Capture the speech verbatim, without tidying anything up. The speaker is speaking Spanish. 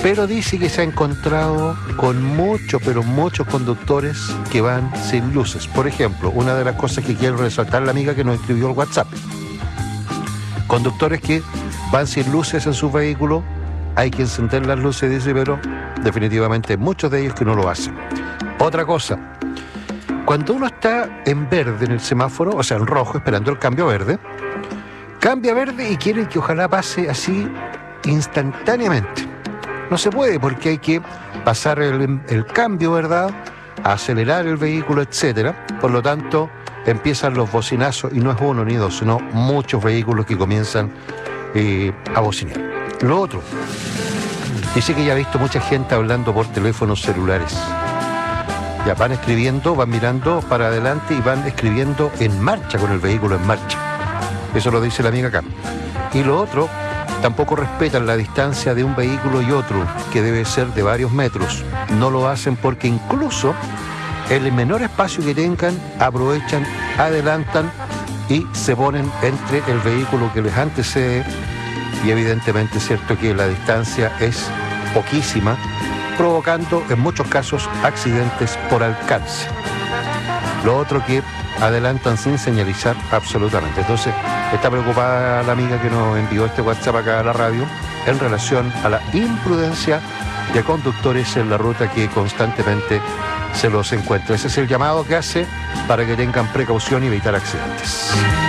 pero dice que se ha encontrado con muchos, pero muchos conductores que van sin luces. Por ejemplo, una de las cosas que quiero resaltar la amiga que nos escribió el WhatsApp. Conductores que van sin luces en sus vehículos, hay que encender las luces, dice, pero definitivamente muchos de ellos que no lo hacen. Otra cosa, cuando uno está en verde en el semáforo, o sea, en rojo, esperando el cambio a verde, cambia a verde y quieren que ojalá pase así instantáneamente. No se puede porque hay que pasar el, el cambio, ¿verdad? Acelerar el vehículo, etcétera. Por lo tanto, empiezan los bocinazos y no es uno ni dos, sino muchos vehículos que comienzan eh, a bocinar. Lo otro, dice que ya ha visto mucha gente hablando por teléfonos celulares. Ya van escribiendo, van mirando para adelante y van escribiendo en marcha, con el vehículo en marcha. Eso lo dice la amiga acá. Y lo otro, tampoco respetan la distancia de un vehículo y otro, que debe ser de varios metros. No lo hacen porque incluso en el menor espacio que tengan, aprovechan, adelantan y se ponen entre el vehículo que les antecede. Y evidentemente es cierto que la distancia es poquísima, provocando en muchos casos accidentes por alcance. Lo otro, que adelantan sin señalizar absolutamente. Entonces, está preocupada la amiga que nos envió este WhatsApp acá a la radio en relación a la imprudencia de conductores en la ruta que constantemente se los encuentra. Ese es el llamado que hace para que tengan precaución y evitar accidentes.